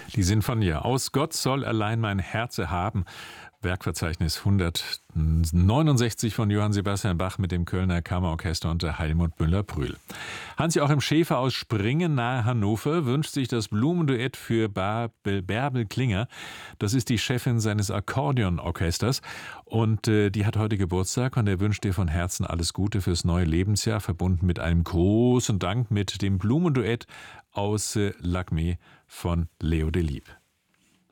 Die Sinfonie aus Gott soll allein mein Herze haben. Werkverzeichnis 169 von Johann Sebastian Bach mit dem Kölner Kammerorchester unter Heilmut Müller-Prühl. Hans-Joachim Schäfer aus Springen nahe Hannover wünscht sich das Blumenduett für Bärbel Klinger. Das ist die Chefin seines Akkordeonorchesters und die hat heute Geburtstag und er wünscht dir von Herzen alles Gute fürs neue Lebensjahr, verbunden mit einem großen Dank mit dem Blumenduett aus Lakmé von Leo Delibes.